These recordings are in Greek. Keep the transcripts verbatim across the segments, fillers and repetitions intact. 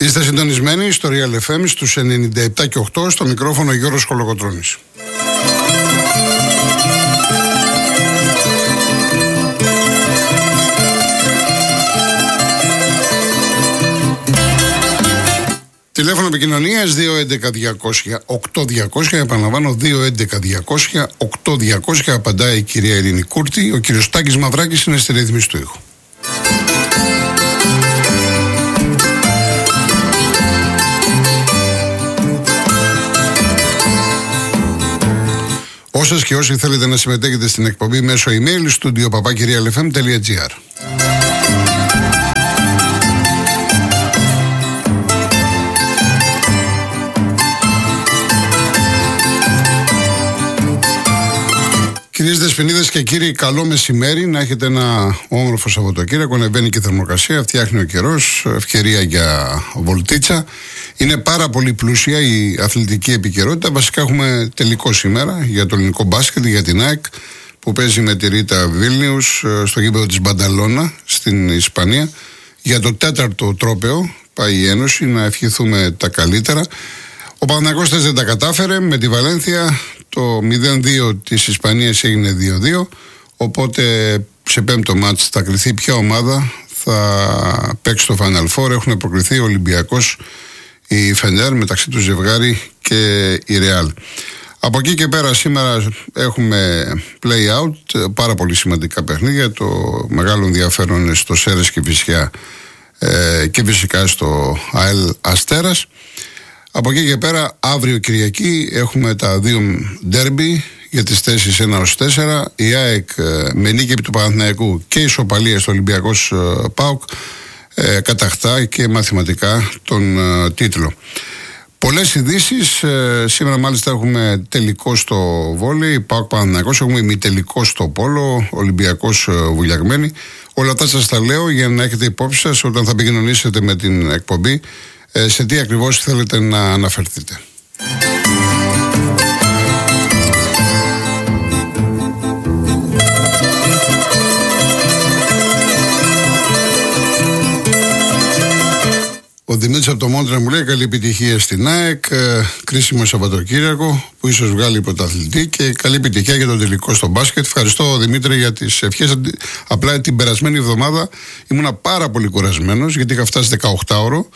Είστε συντονισμένοι στο Real εφ εμ στους ενενήντα επτά και οκτώ, στο μικρόφωνο Γιώργος Κολοκοτρώνης. Τηλέφωνο επικοινωνίας δύο έντεκα διακόσια οκτώ διακόσια, επαναλαμβάνω δύο έντεκα διακόσια οκτώ διακόσια, απαντάει η κυρία Ειρήνη Κούρτη, ο κύριος Τάκης Μαυράκης είναι στη ρύθμιση του ήχου. Όσες και όσοι θέλετε να συμμετέχετε στην εκπομπή μέσω email studio παπάκι real f m dot g r. Κυρίες Δεσποινίδες και κύριοι, καλό μεσημέρι. Να έχετε ένα όμορφο Σαββατοκύριακο. Ανεβαίνει και η θερμοκρασία, φτιάχνει ο καιρός, ευκαιρία για βολτίτσα. Είναι πάρα πολύ πλούσια η αθλητική επικαιρότητα. Βασικά έχουμε τελικό σήμερα για το ελληνικό μπάσκετ, για την ΑΕΚ που παίζει με τη Ρίτα Βίλνιους στο γήπεδο της Μπανταλώνα στην Ισπανία. Για το τέταρτο τρόπαιο πάει η Ένωση, να ευχηθούμε τα καλύτερα. Ο Παναθηναϊκός δεν τα κατάφερε με τη Βαλένθια. Το μηδέν δύο της Ισπανίας έγινε δύο δύο. Οπότε σε πέμπτο μάτς θα κριθεί ποια ομάδα θα παίξει το Final Four. Έχουν προκριθεί ο Ολυμπιακός, η Φενέρ, μεταξύ του ζευγάρι και η Ρεάλ. Από εκεί και πέρα σήμερα έχουμε play out, πάρα πολύ σημαντικά παιχνίδια. Το μεγάλο ενδιαφέρον είναι στο Σέρες και Βυσσιά ε, και φυσικά στο ΑΕΛ Αστέρας. Από εκεί και πέρα αύριο Κυριακή έχουμε τα δύο ντέρμπι για τις θέσεις ένα έως τέσσερα. Η ΑΕΚ με νίκη επί του Παναθηναϊκού και ισοπαλία στο Ολυμπιακός ΠΑΟΚ ε, κατακτά και μαθηματικά τον ε, τίτλο. Πολλές ειδήσεις. Ε, σήμερα μάλιστα έχουμε τελικό στο βόλεϊ, ΠΑΟΚ Παναθηναϊκός, έχουμε ημιτελικό στο πόλο, Ολυμπιακός ε, Βουλιαγμένη. Όλα αυτά σας τα λέω για να έχετε υπόψη σας όταν θα επικοινωνήσετε με την εκπομπή ε, σε τι ακριβώς θέλετε να αναφερθείτε. Ο Δημήτρης από το Μόντρα μου λέει καλή επιτυχία στην ΑΕΚ, ε, κρίσιμο Σαββατοκύριακο που ίσως βγάλει πρωταθλητή και καλή επιτυχία για τον τελικό στο μπάσκετ. Ευχαριστώ Δημήτρη για τις ευχές. Απλά την περασμένη εβδομάδα ήμουνα πάρα πολύ κουρασμένος γιατί είχα φτάσει δεκαοκτάωρο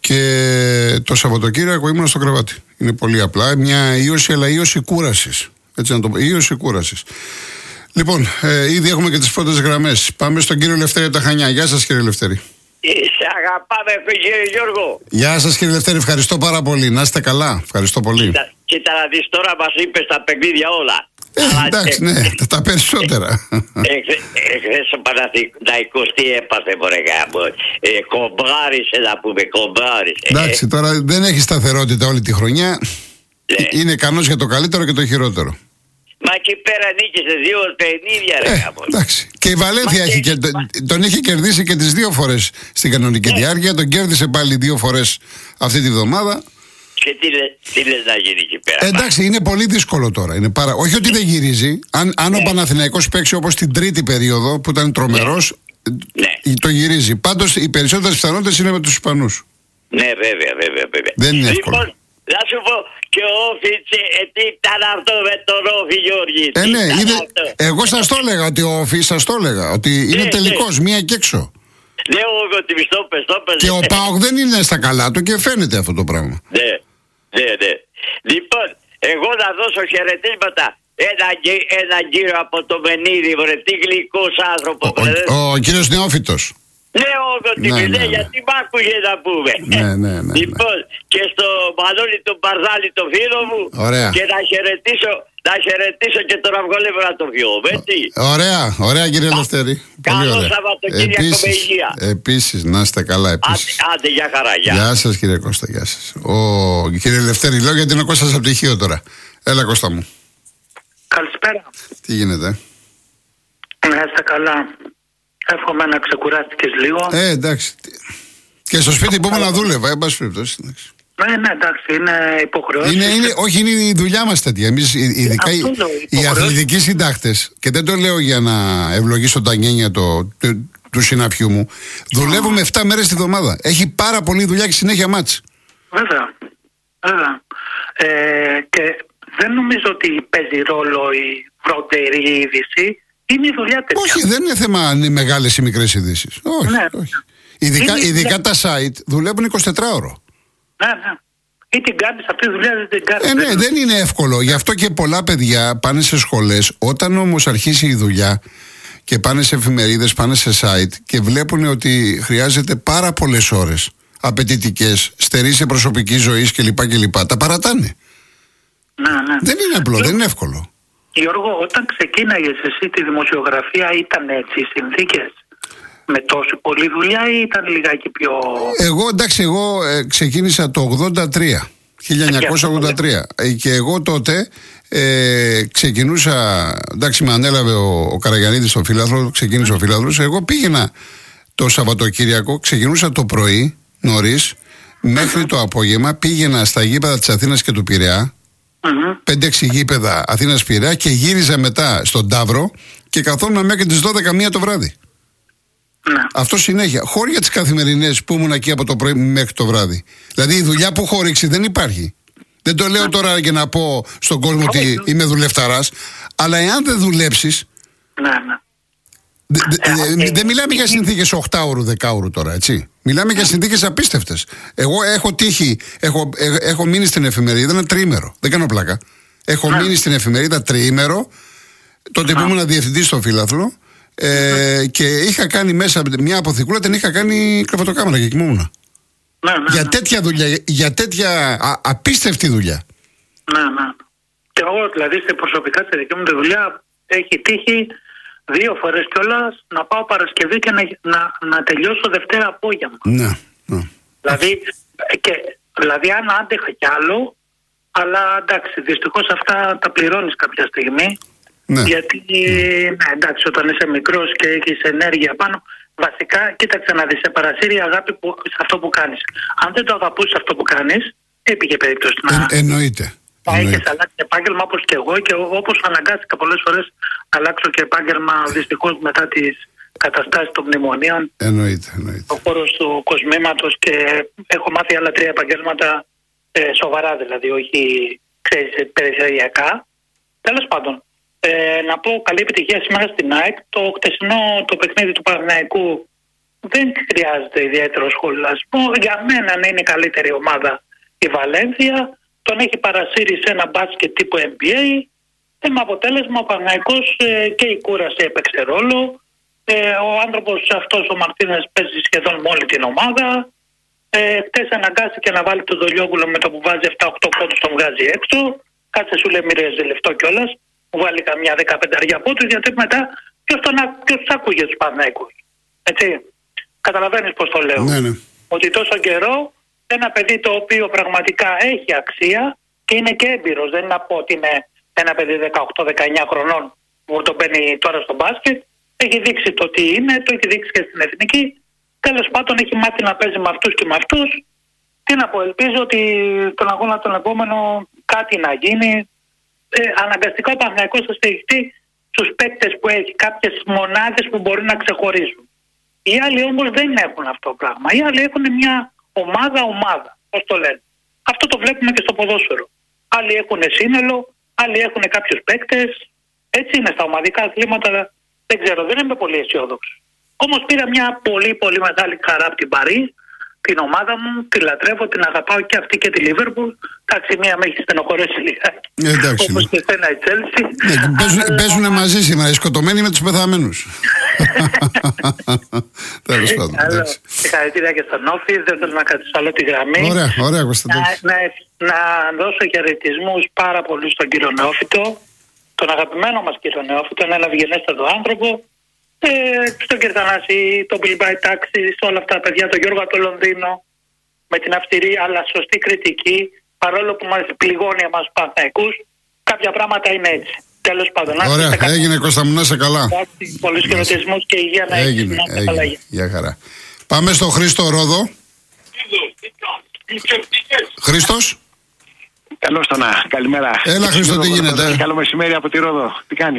και το Σαββατοκύριακο ήμουνα στο κρεβάτι. Είναι πολύ απλά μια ίωση, αλλά ίωση κούρασης. Έτσι να το πω, ίωση κούρασης. Λοιπόν, ε, ήδη έχουμε και τις πρώτες γραμμές. Πάμε στον κύριο Λευτέρη από τα Χανιά. Γεια σας κύριε Λευτέρη. Σε αγαπάμε κύριε Γιώργο. Γεια σας κύριε Λευτέρη, ευχαριστώ πάρα πολύ. Να είστε καλά, ευχαριστώ πολύ. Κοίτα, κοίτα να δεις, τώρα μας είπες τα παιχνίδια όλα. Ε, εντάξει, ναι, τα, τα περισσότερα. Εχθές ο Παναθηναϊκός τι έπαθε μωρέ γάμο. Ε, κομπράρισε να πούμε, κομπράρισε. Εντάξει, τώρα δεν έχει σταθερότητα όλη τη χρονιά. Ναι. Είναι ικανός για το καλύτερο και το χειρότερο. Μα εκεί πέρα νίκησε δύο παιχνίδια ρε Ε, γάμο. εντάξει. Και η Βαλένθια έχει, και, τον, τον είχε κερδίσει και τις δύο φορές στην κανονική Ναι. διάρκεια. Τον κέρδισε πάλι δύο φορές αυτή τη βδομάδα. Και τι, λέ, τι λες να γίνει εκεί πέρα. Ε, εντάξει, είναι πολύ δύσκολο τώρα. Είναι πάρα... Όχι ότι δεν γυρίζει. Αν, αν ο Παναθηναϊκός παίξει όπως την τρίτη περίοδο που ήταν τρομερός, Ναι. το γυρίζει. Πάντως οι περισσότερες πιθανότητες είναι με τους Ισπανούς. Ναι βέβαια βέβαια βέβαια. Δεν είναι εύκολο. Λοιπόν, να σου πω και ο Όφη, ε, τι ήταν αυτό με τον Όφη Γιώργη. Ε, τι ναι, ήταν είδε... αυτό. Εγώ σας το έλεγα ότι ο Όφη, σας το έλεγα ότι είναι Ναι, τελικός, μία και έξω. Ναι, εγώ ότι μισθό πες, το πες. Και ο ΠΑΟΚ δεν είναι στα καλά του και φαίνεται αυτό το πράγμα. Ναι, ναι, ναι. Λοιπόν, εγώ να δώσω χαιρετίσματα. Ένα, γύ- ένα γύρο από το Μενίδη, βρε, τι γλυκός άνθρωπος. Ο, βρε. ο, ο κύριος Νεόφυτος. Ναι, όγκο τη Ναι, ναι, ναι, ναι. γιατί μ' άκουγε να πούμε. Ναι, ναι, ναι, Λοιπόν, και στο Μανώλη τον Παρδάλη το φίλο μου. Ωραία. Και να χαιρετήσω, να χαιρετήσω και τον Αυγολεύρα το βιό, έτσι. Ωραία, ωραία κύριε Λευτέρη. Πολύ Καλό ωραία. Σαββατοκύριακο με υγεία. Επίσης, να είστε καλά Άντε, επίσης. άντε, για χαρά, γεια. Γεια σας κύριε Κώστα, γεια σας. Ο κύριε Λευτέρη, λέω γιατί είναι ο Κώστας από τυχείο τώρα. Έλα Κώστα μου. Καλησπέρα. Τι γίνεται? Να είστε καλά. Εύχομαι να ξεκουράστηκες λίγο. Ε, εντάξει. Και στο σπίτι που ήμουν να δούλευα, εν πάση περιπτώσει. εντάξει. Ναι, ναι, εντάξει, είναι υποχρεώσεις. Είναι, είναι, όχι, είναι η δουλειά μας τέτοια. Εμείς, ειδικά οι, Αυτό λέω, οι υποχρεώσεις. αθλητικοί συντάκτες, και δεν το λέω για να ευλογήσω τα γένια το, το, του συναφιού μου, δουλεύουμε επτά μέρες τη βδομάδα. Έχει πάρα πολλή δουλειά και συνέχεια μάτς. Βέβαια. Βέβαια. Ε, και δεν νομίζω ότι παίζει ρόλο η βροντερή είδηση. Είναι η δουλειά τέτοια. Όχι, δεν είναι θέμα αν είναι μεγάλες ή μικρές ειδήσεις. Όχι, Ναι. όχι. Ειδικά, Είναι- ειδικά τα site δουλεύουν εικοσιτετράωρο. Ναι, ναι. Ή την κάνεις αυτή τη δουλειά, δεν την κάνεις. Ε, ναι, δεν είναι εύκολο. Γι' αυτό και πολλά παιδιά πάνε σε σχολές. Όταν όμως αρχίσει η δουλειά και πάνε σε εφημερίδες, πάνε σε site και βλέπουν ότι χρειάζεται πάρα πολλές ώρες απαιτητικές, στερήσει προσωπική ζωή κλπ. κλπ. Τα παρατάνε. Ναι, ναι. Δεν είναι απλό, δεν είναι εύκολο. Γιώργο, όταν ξεκίναγες εσύ τη δημοσιογραφία ήταν έτσι οι συνθήκες? Με τόση πολλή δουλειά ή ήταν λιγάκι πιο... Εγώ εντάξει, εγώ ε, ξεκίνησα το ογδόντα τρία. χίλια εννιακόσια ογδόντα τρία. Ε, και εγώ τότε ε, ξεκινούσα. Εντάξει, με ανέλαβε ο, ο Καραγιαννίδης στο Φύλαδρο, ξεκίνησε ο Φύλαδρος. Εγώ πήγαινα το Σαββατοκύριακο, ξεκινούσα το πρωί νωρίς, μέχρι το απόγευμα. Πήγαινα στα γήπεδα της Αθήνας και του Πειραιά, Μμμ. πέντε έξι γήπεδα Αθήνας Πειραιά, και γύριζα μετά στον Ταύρο και καθόμουν μέχρι τις δώδεκα μία το βράδυ. Ναι. Αυτό συνέχεια. Χώρια τις καθημερινές που ήμουν εκεί από το πρωί μέχρι το βράδυ. Δηλαδή η δουλειά που έχω ρίξει δεν υπάρχει. Δεν το λέω τώρα για να πω στον κόσμο ότι είμαι δουλευταράς, αλλά εάν δεν δουλέψεις. Ναι, ναι. δε- δε- Ε, δε- ε, Δεν μιλάμε για συνθήκες οκτάωρου, δεκάωρου τώρα, έτσι. Μιλάμε για συνθήκες απίστευτες. Εγώ έχω τύχει, έχω, ε, έχω μείνει στην εφημερίδα ένα τριήμερο. Δεν κάνω πλάκα. Έχω μείνει στην εφημερίδα τριήμερο, τότε που ήμουν διευθυντής στο Φύλαθλο. Ε, και είχα κάνει μέσα μια αποθηκούλα, την είχα κάνει κρεβατοκάμαρα και κοιμόμουν. Ναι, ναι, Για ναι. τέτοια δουλειά, για τέτοια α, απίστευτη δουλειά. Ναι, ναι. Και εγώ δηλαδή σε προσωπικά στη δική μου τη δουλειά έχει τύχει δύο φορές κιόλας να πάω Παρασκευή και να, να, να τελειώσω Δευτέρα απόγευμα. Ναι, ναι. Δηλαδή, και, δηλαδή αν άντεχα κι άλλο, αλλά εντάξει, δυστυχώς αυτά τα πληρώνεις κάποια στιγμή. Ναι. Γιατί, ναι, εντάξει, όταν είσαι μικρός και έχεις ενέργεια πάνω, βασικά, κοίταξε να δεις, σε παρασύρει η αγάπη που, σε αυτό που κάνεις. Αν δεν το αγαπούσεις αυτό που κάνεις, έπηγε περίπτωση να, Ε, εννοείται. να έχεις εννοείται. αλλάξει επάγγελμα όπως και εγώ, και όπως αναγκάστηκα πολλές φορές να αλλάξω και επάγγελμα δυστυχώς μετά τις καταστάσεις των μνημονίων, Εννοείται, εννοείται. ο χώρος του κοσμήματος, και έχω μάθει άλλα τρία επαγγέλματα ε, σοβαρά, δηλαδή, όχι, ξέρεις, περιφερειακά. Τέλος πάντων, ε, να πω καλή επιτυχία σήμερα στην ΑΕΚ. Το χτεσινό το παιχνίδι του Παναθηναϊκού δεν χρειάζεται ιδιαίτερο σχολιασμό. Για μένα να είναι η καλύτερη ομάδα η Βαλένθια. Τον έχει παρασύρει σε ένα μπάσκετ τύπου N B A. Ε, με αποτέλεσμα ο Παναθηναϊκός ε, και η κούραση έπαιξε ρόλο. Ε, ο άνθρωπος αυτός ο Μαρτίνες παίζει σχεδόν με όλη την ομάδα. Ε, χτες αναγκάστηκε να βάλει το Δολιόγουλο, με το που βάζει επτά οκτώ πόντους τον βγάζει έξω. Κάτσε, σου λέει, μοιράζει λεφτό κιόλας. Μου βάλει καμιά δεκαπενταριά πόντους, γιατί μετά ποιος τον ποιος άκουγε τους Παναθηναϊκούς. Έτσι. Καταλαβαίνεις πώς το λέω. Ναι, ναι. Ότι τόσο καιρό ένα παιδί το οποίο πραγματικά έχει αξία και είναι και έμπειρος. Δεν είναι να πω ότι είναι ένα παιδί δεκαοκτώ δεκαεννιά χρονών που το μπαίνει τώρα στο μπάσκετ. Έχει δείξει το τι είναι, το έχει δείξει και στην εθνική. Τέλος πάντων έχει μάθει να παίζει με αυτούς και με αυτούς. Τι να πω, ελπίζω ότι τον αγώνα τον επόμενο κάτι να γίνει. Ε, αναγκαστικά ο Παναθηναϊκός θα στηριχτεί στους παίκτες που έχει, κάποιες μονάδες που μπορεί να ξεχωρίζουν. Οι άλλοι όμως δεν έχουν αυτό το πράγμα. Οι άλλοι έχουν μια ομάδα-ομάδα, πώς το λένε. Αυτό το βλέπουμε και στο ποδόσφαιρο. Άλλοι έχουν σύνολο, άλλοι έχουν κάποιους παίκτες. Έτσι είναι στα ομαδικά αθλήματα. Δεν ξέρω, δεν είμαι πολύ αισιόδοξο. Όμως πήρα μια πολύ πολύ μεγάλη χαρά από την Παρί, την ομάδα μου, τη λατρεύω, την αγαπάω και αυτή και τη Λίβερπουλ. Εντάξει, μία με έχει στενοχωρέσει λιγάκι. Ε, εντάξει, όπως ναι. και εσένα η Τσέλσι. Ναι, παίζουν, παίζουνε μαζί σήμερα, οι σκοτωμένοι με τους πεθαμένους. Τέλος πάντων. Άλλο, εντάξει. συγχαρητήρια και στον Όφη, δεν θέλω να κρατήσω άλλο τη γραμμή. Ωραία, ωραία, Να, Κωνσταντίνε. να, να δώσω χαιρετισμούς πάρα πολύ στον κύριο Νεόφυτο, τον αγαπημένο μας κύριο Νεόφυτο, έναν ευγενέστατο άνθρωπο, ε, στον κύριο Θανάση, τον Μπιλμπάι Τάξη, σε όλα αυτά τα παιδιά, τον Γιώργο από το Λονδίνο, με την αυστηρή αλλά σωστή κριτική, παρόλο που μας πληγώνει εμάς τους Παναθηναϊκούς, κάποια πράγματα είναι έτσι. Τέλος πάντων. να είστε Ωραία, καλά. έγινε, Κώστα μου, να είσαι καλά. Πολλούς χαιρετισμούς και υγεία να έχεις. Έγινε, Να είστε καλά. έγινε. Γεια χαρά. Πάμε στο Χρήστο Ρόδο. Χρήστος. Καλώς το να, καλημέρα. Έλα, Χρήστο, τι γίνεται? Καλό μεσημέρι από τη Ρόδο. Τι κάνεις?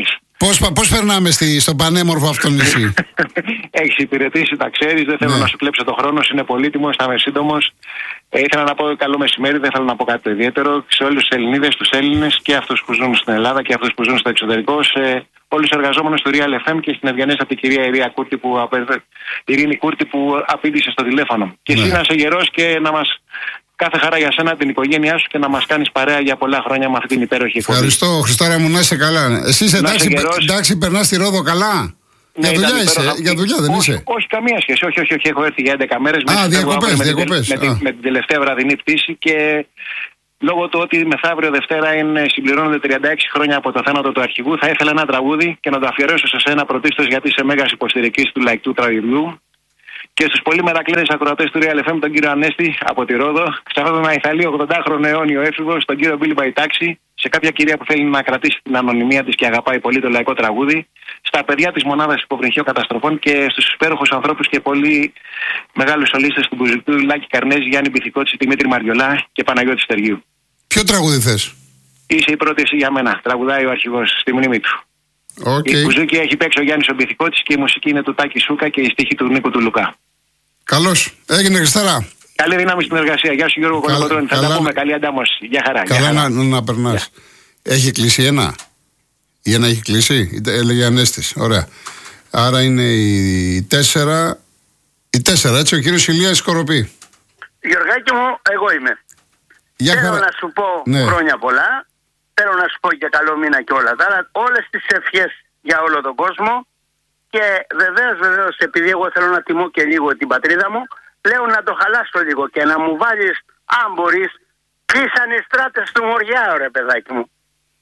Πώς, πώς περνάμε στη, στο πανέμορφο αυτό νησί? Έχεις υπηρετήσει, τα ξέρεις, δεν θέλω ναι. να σου κλέψω το χρόνο, είναι πολύτιμος, θα είμαι σύντομος. Ε, ήθελα να πω καλό μεσημέρι, δεν θέλω να πω κάτι ιδιαίτερο σε όλους τους Ελληνίδες, τους Έλληνες και αυτούς που ζουν στην Ελλάδα και αυτούς που ζουν στο εξωτερικό, σε όλους τους εργαζόμενους του Real εφ εμ και στην ευγενέστατη κυρία Ιρία Κούρτη που, Ειρήνη Κούρτη που απήντησε στο τηλέφωνο. Ναι. Και εσύ να είσαι γερός και να μας. Κάθε χαρά για σένα, την οικογένειά σου και να μας κάνεις παρέα για πολλά χρόνια με αυτή την υπέροχη εκπομπή. Ευχαριστώ, Χριστάρα μου, να είσαι καλά. Εσύ είσαι εντάξει, εντάξει, περνάς στη Ρόδο καλά? Ναι, για δουλειά είσαι, υπέροχα. Για δουλειά δεν όχι, είσαι? Όχι, καμία σχέση. Όχι, όχι, όχι, έχω έρθει για έντεκα μέρες. Α, διακοπές, με, διακοπές. Με, με, με την τελευταία βραδινή πτήση και λόγω του ότι μεθαύριο Δευτέρα είναι, συμπληρώνονται τριάντα έξι χρόνια από το θάνατο του αρχηγού, θα ήθελα ένα τραγούδι και να το αφιερώσω σε σένα πρωτίστως γιατί είσαι μέγας υποστηρικτής του λαϊκού τραγουδιού. Και στους πολύ μερακλέδες ακροατές του Real εφ εμ, τον κύριο Ανέστη από τη Ρόδο, σε αυτόν τον Αϊθαλή ογδοντάχρονο αιώνιο έφηβο, τον κύριο Μπίλι Μπαϊτάξη, σε κάποια κυρία που θέλει να κρατήσει την ανωνυμία της και αγαπάει πολύ το λαϊκό τραγούδι, στα παιδιά της μονάδας υποβρυχίου καταστροφών και στους υπέροχους ανθρώπους και πολύ μεγάλους σολίστες του Μπουζουκτού, Λάκη Καρνέζη, Γιάννη Μπιθικότση, Δημήτρη Μαριολά και Παναγιώτη Στεργίου. Ποιο τραγούδι θες? Είσαι η πρώτη εσύ για μένα. Τραγουδάει ο αρχηγός στη μνήμη του. Okay. Η μπουζούκη έχει παίξει ο Γιάννης ο Μπιθικότης και η μουσική είναι του Τάκη Σούκα και η στίχη του Νίκου του Λουκά. Καλώς. Έγινε, Χριστάρα. Καλή δύναμη στην εργασία. Γεια σου Γιώργο Κολοκοτρώνη. Θα τα πούμε. Καλή αντάμωση. Γεια χαρά. Καλά χαρά. να, να περνάς. Έχει κλείσει ένα. Η ένα έχει κλείσει. Έλεγε Ανέστης. Ωραία. Άρα είναι η τέσσερα. Η τέσσερα, έτσι, ο κύριος Ηλίας Σκοροπή. Γιωργάκη μου, εγώ είμαι. Γεια Θέλω χαρά. να σου πω ναι. χρόνια πολλά. Θέλω να σου πω και καλό μήνα και όλα τα άλλα. Όλες τις ευχές για όλο τον κόσμο. Και βεβαίως, βεβαίως, επειδή εγώ θέλω να τιμώ και λίγο την πατρίδα μου, λέω να το χαλάσω λίγο και να μου βάλεις, αν μπορείς, κλείσανε οι στράτες του Μοριά, ρε παιδάκι μου.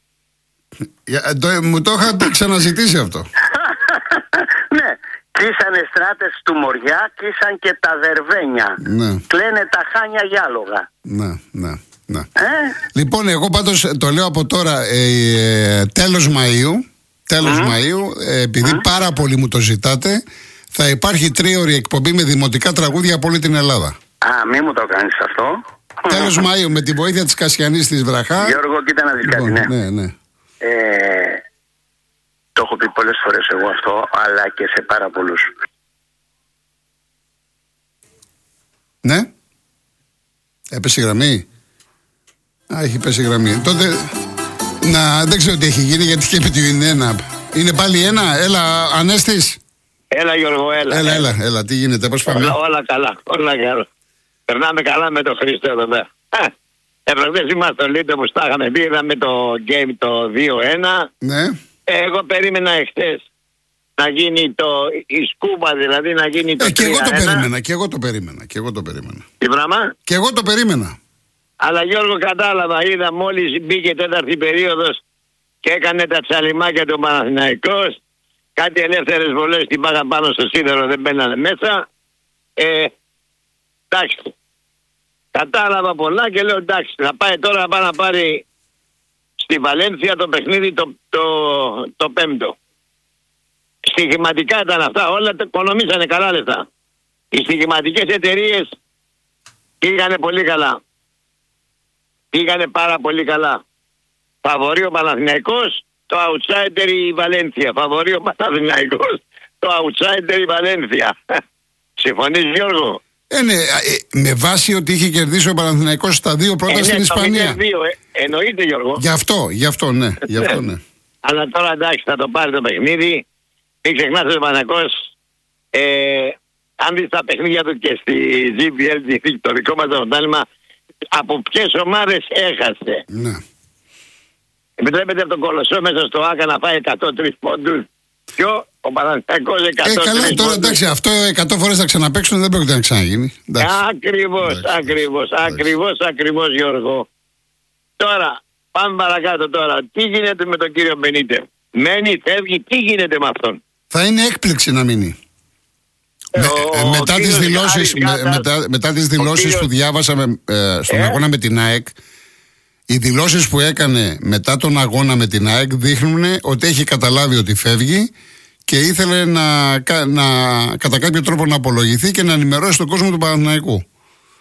Για, το, μου το είχατε ξαναζητήσει αυτό. Ναι, κλείσανε στράτες του Μοριά, κλείσαν και τα Δερβένια. Ναι. Κλαίνε τα Χάνια Γιάλογα. Ναι, ναι, ναι. Ε? Λοιπόν, εγώ πάντως το λέω από τώρα, ε, ε, τέλος Μαΐου, τέλος mm. Μαΐου, ε, επειδή mm. πάρα πολύ μου το ζητάτε, θα υπάρχει τρίωρη εκπομπή με δημοτικά τραγούδια από όλη την Ελλάδα. Α, μη μου το κάνεις αυτό. Τέλος Μαΐου, με τη βοήθεια της Κασιανής της Βραχά. Γιώργο, κοίτα να δεις λοιπόν, κάτι, ναι. ναι, ναι. Ε, το έχω πει πολλές φορές εγώ αυτό, αλλά και σε πάρα πολλούς. Ναι. Έπεσε η γραμμή. Α, έχει πέσει η γραμμή. Τότε, να, δεν ξέρω τι έχει γίνει, γιατί και με την ένα. Είναι πάλι ένα, έλα Ανέστης. Έλα Γιώργο, έλα. Έλα, έλα, έλα, τι γίνεται, πώς πάμε? Όλα, όλα καλά, όλα καλά. Περνάμε καλά με τον Χρήστο εδώ πέρα. Επροχθές είμαστε στο Λίτο που στα είχαμε πει, είδαμε το game το δύο ένα. Ναι. Εγώ περίμενα εχθές να γίνει το, η σκούπα, δηλαδή να γίνει το ε, και εγώ το τρία ένα. περίμενα, και εγώ το περίμενα, και εγώ το περίμενα. Τι πράγμα? Και εγώ το περίμενα. Αλλά Γιώργο κατάλαβα, είδα μόλις μπήκε τέταρτη περίοδος και έκανε τα τσαλιμάκια του Παναθηναϊκός. Κάτι ελεύθερες βολές την πάγαν πάνω στο σίδερο, δεν μπαίνανε μέσα. Ε, εντάξει. Κατάλαβα πολλά και λέω εντάξει, θα πάει τώρα να πάει να πάρει στη Βαλένθια το παιχνίδι το, το, το πέμπτο. Στοιχηματικά ήταν αυτά, όλα τα οικονομήσανε καλά λεφτά. Οι στοιχηματικές εταιρείες πήγανε πολύ καλά. Πήγανε πάρα πολύ καλά. Φαβορεί ο Παναθηναϊκός, το outsider η Βαλένθια. Φαβορεί ο Παναθηναϊκός, το outsider η Βαλένθια. Συμφωνείς Γιώργο? Ε, ναι, ε, με βάση ότι είχε κερδίσει ο Παναθηναϊκός στα δύο πρώτα ε, στην ναι, Ισπανία. Δύο, ε, εννοείται Γιώργο. Γι' αυτό, γι' αυτό ναι, γι' αυτό ναι. Αλλά τώρα εντάξει θα το πάρει το παιχνίδι. Μην ξεχνάτε ο Παναθηναϊκός, ε, αν δεις τα παιχνίδια του και στη τζι μπι ελ, το δικό μας το πρωτάθλημα, από ποιες ομάδες έχασε. Ναι. Επιτρέπεται από τον Κολοσσό μέσα στο Άκα να φάει εκατόν τρεις πόντους. Ποιο? Ο Παναθηναϊκός εκατόν τρεις. Ε, καλά, τώρα εντάξει, αυτό εκατό φορές θα ξαναπαίξουν, δεν πρόκειται να ξαναγίνει. Ακριβώς, ακριβώς, ακριβώς, ακριβώς Γιώργο. Τώρα, πάμε παρακάτω τώρα. Τι γίνεται με τον κύριο Μπενίτε? Μένει, φεύγει, τι γίνεται με αυτόν? Θα είναι έκπληξη να μείνει. Ε, με, ο, μετά, ο τις δηλώσεις, με, Γάτας, μετά, μετά τις δηλώσεις κύριος... που διάβασα με, ε, στον ε? αγώνα με την ΑΕΚ, οι δηλώσεις που έκανε μετά τον αγώνα με την ΑΕΚ δείχνουν ότι έχει καταλάβει ότι φεύγει και ήθελε να, να, κατά κάποιο τρόπο να απολογηθεί και να ενημερώσει τον κόσμο του Παναθηναϊκού.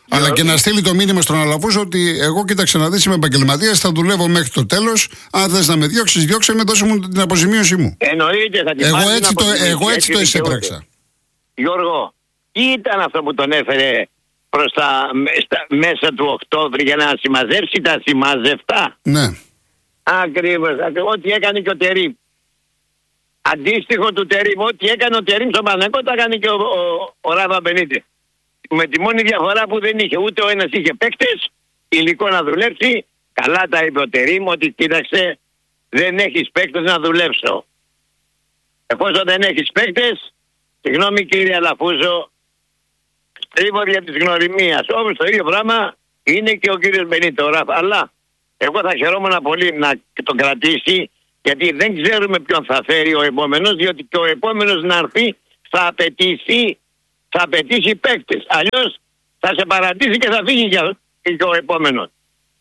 Αλλά και να στείλει το μήνυμα στον Αλαφούζο ότι εγώ, κοίταξε να δεις, είμαι επαγγελματίας, θα δουλεύω μέχρι το τέλος. Αν θες να με διώξεις, διώξε με, δώσε μου την αποζημίωση μου. Εννοείται, θα την Εγώ πάρει έτσι την το, αποζημίωση, εγώ έτσι το δικαιούται. εισέπραξα. Γιώργο, τι ήταν αυτό που τον έφερε προς τα στα, μέσα του Οκτώβρη για να συμμαζέψει τα συμμαζευτά? Ναι. Ακριβώς, ακριβώς, ό,τι έκανε και ο Τερίμ. Αντίστοιχο του Τερίμ, ό,τι έκανε ο Τερίμ στον Παναθηναϊκό, τα έκανε και ο, ο, ο Ράβα Μπενίτε. Με τη μόνη διαφορά που δεν είχε, ούτε ο ένας είχε παίκτες, υλικό να δουλέψει. Καλά τα είπε ο Τερίμ, ότι κοίταξε, δεν έχεις παίκτες να δουλέψω. Εφόσον δεν έχεις παίκτες, συγγνώμη κύριε Αλαφούζο, τρίβοδια της γνωριμίας. Όμως το ίδιο πράγμα είναι και ο κύριος Μπενίτε, ο Ράφα. Αλλά εγώ θα χαιρόμουν πολύ να τον κρατήσει, γιατί δεν ξέρουμε ποιον θα φέρει ο επόμενος, διότι και ο επόμενος να έρθει θα απαιτήσει, θα απαιτήσει παίκτες. Αλλιώς θα σε παρατήσει και θα φύγει και ο επόμενος.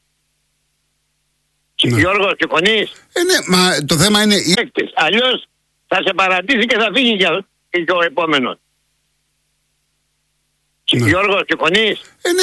Ναι. Γιώργο, συμφωνείς? Ε, ναι, μα το θέμα είναι. Παίκτες. Αλλιώς θα σε παρατήσει και θα φύγει και ο επόμενος. Ναι. Γιώργο, συμφωνείς? Ε, ναι.